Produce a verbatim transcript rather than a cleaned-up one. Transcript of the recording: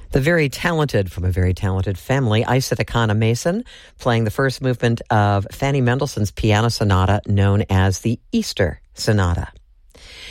The very talented, from a very talented family, Isaac Akana Mason, playing the first movement of Fanny Mendelssohn's piano sonata known as the Easter Sonata.